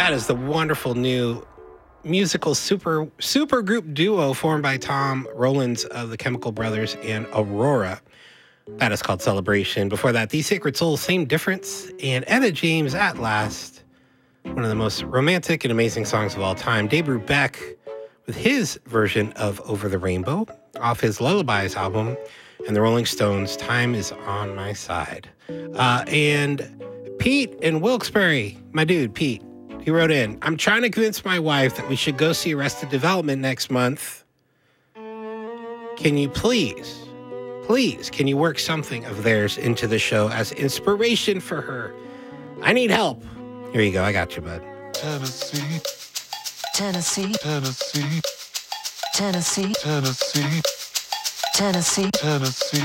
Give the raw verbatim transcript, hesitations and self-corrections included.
That is the wonderful new musical super super group duo formed by Tom Rowlands of the Chemical Brothers and Aurora. That is called Celebration. Before that, The Sacred Souls, Same Difference, and Etta James, At Last. One of the most romantic and amazing songs of all time. Dave Brubeck with his version of Over the Rainbow off his Lullabies album, and the Rolling Stones, Time Is On My Side. Uh, and Pete in Wilkes-Barre, my dude, Pete, he wrote in, I'm trying to convince my wife that we should go see Arrested Development next month. Can you please, please, can you work something of theirs into the show as inspiration for her? I need help. Here you go. I got you, bud. Tennessee. Tennessee. Tennessee. Tennessee. Tennessee. Tennessee. Tennessee.